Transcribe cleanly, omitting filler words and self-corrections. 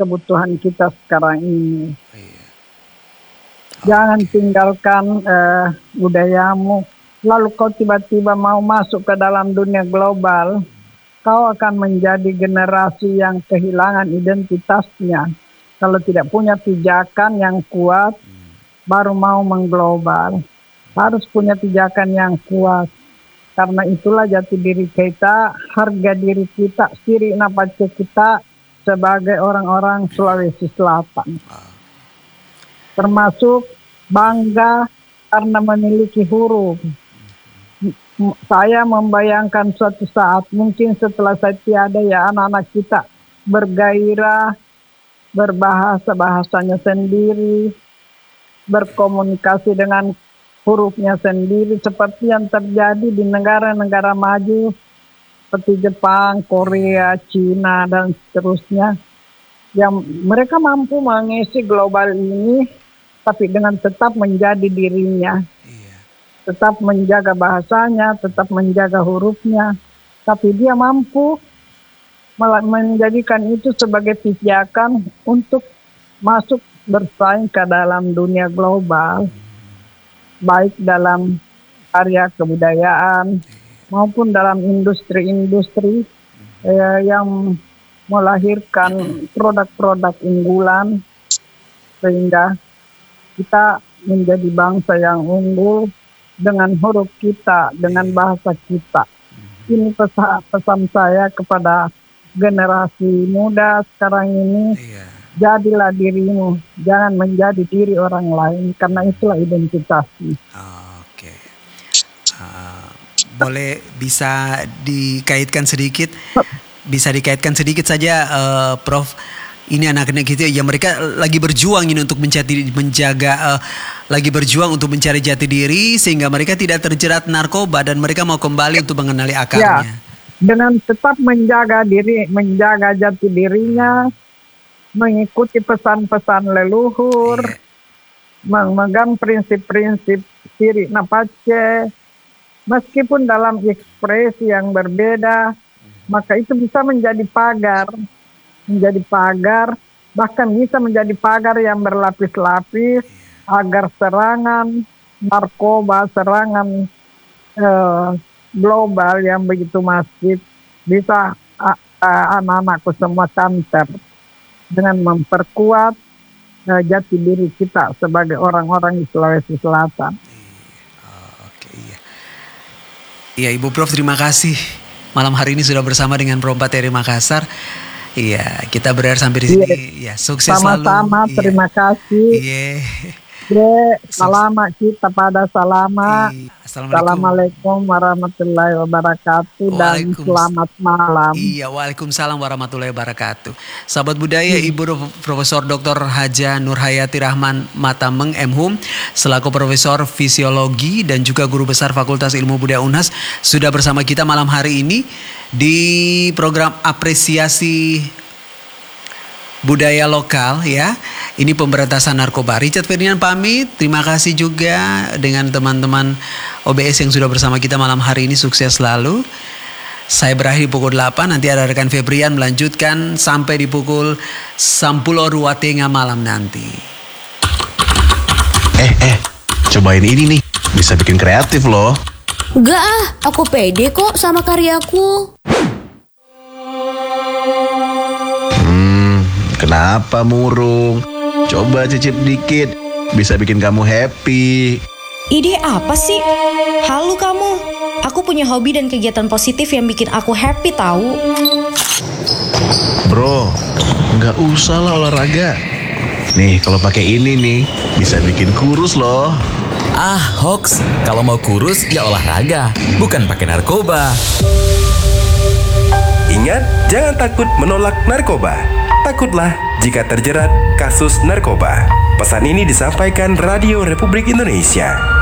kebutuhan kita sekarang ini. Iya. Jangan tinggalkan budayamu, lalu kau tiba-tiba mau masuk ke dalam dunia global, kau akan menjadi generasi yang kehilangan identitasnya. Kalau tidak punya pijakan yang kuat, baru mau mengglobal. Harus punya pijakan yang kuat. Karena itulah jati diri kita, harga diri kita, ciri napace kita sebagai orang-orang Sulawesi Selatan. Termasuk bangga karena memiliki huruf. Saya membayangkan suatu saat, mungkin setelah saya tiada, ya anak-anak kita bergairah, berbahasa-bahasanya sendiri, berkomunikasi dengan hurufnya sendiri, seperti yang terjadi di negara-negara maju, seperti Jepang, Korea, Cina, dan seterusnya. Yang mereka mampu mengisi global ini, tapi dengan tetap menjadi dirinya. Tetap menjaga bahasanya, tetap menjaga hurufnya, tapi dia mampu menjadikan itu sebagai pijakan untuk masuk bersaing ke dalam dunia global, baik dalam karya kebudayaan maupun dalam industri-industri yang melahirkan produk-produk unggulan, sehingga kita menjadi bangsa yang unggul dengan huruf kita, dengan bahasa kita. Ini pesan saya kepada generasi muda sekarang ini. Jadilah dirimu, jangan menjadi diri orang lain, karena itulah identitasmu. Oke. Boleh bisa dikaitkan sedikit saja, Prof. Ini anak-anak gitu ya, mereka lagi berjuang ini untuk lagi berjuang untuk mencari jati diri sehingga mereka tidak terjerat narkoba dan mereka mau kembali untuk mengenali akarnya. Ya, dengan tetap menjaga diri, menjaga jati dirinya, mengikuti pesan-pesan leluhur, memegang prinsip-prinsip ciri napace, meskipun dalam ekspresi yang berbeda, maka itu bisa menjadi pagar, bahkan bisa menjadi pagar yang berlapis-lapis agar serangan narkoba, serangan global yang begitu masif bisa anak-anakku semua counter dengan memperkuat jati diri kita sebagai orang-orang di Sulawesi Selatan. Iya, Ibu Prof, terima kasih malam hari ini sudah bersama dengan Pro 4 TRI Makassar. Iya, kita berakhir sampai di sini. Iya, sukses selalu. Sama-sama, terima kasih. Iya. Selamat kita pada selamat. Assalamualaikum warahmatullahi wabarakatuh dan selamat malam. Iya, waalaikumsalam warahmatullahi wabarakatuh. Sahabat budaya, Ibu Profesor Dr. Haja Nurhayati Rahman Matameng MHum selaku Profesor Fisiologi dan juga Guru Besar Fakultas Ilmu Budaya Unhas sudah bersama kita malam hari ini di program apresiasi budaya lokal ya. Ini pemberantasan narkoba. Richard Ferdinand pamit. Terima kasih juga dengan teman-teman OBS yang sudah bersama kita malam hari ini. Sukses selalu. Saya berakhir di pukul 8. Nanti ada rekan Febrian melanjutkan sampai di pukul 10 Ruatenga malam nanti. Cobain ini nih. Bisa bikin kreatif loh. Enggak aku pede kok sama karyaku. Kenapa murung? Coba cicip dikit, bisa bikin kamu happy. Ide apa sih? Halu kamu. Aku punya hobi dan kegiatan positif yang bikin aku happy tahu. Bro, nggak usah lah olahraga. Nih, kalau pakai ini nih, bisa bikin kurus loh. Hoax. Kalau mau kurus ya olahraga, bukan pakai narkoba. Ingat, jangan takut menolak narkoba. Takutlah jika terjerat kasus narkoba. Pesan ini disampaikan Radio Republik Indonesia.